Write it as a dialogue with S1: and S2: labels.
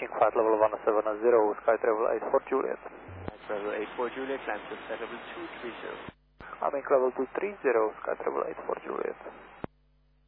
S1: Taking flight level 170, Sky Travel 84 Juliet.
S2: Travel 84 Juliet, climb to flight level 230.
S1: Climbing level 230, Sky Travel 84 Juliet.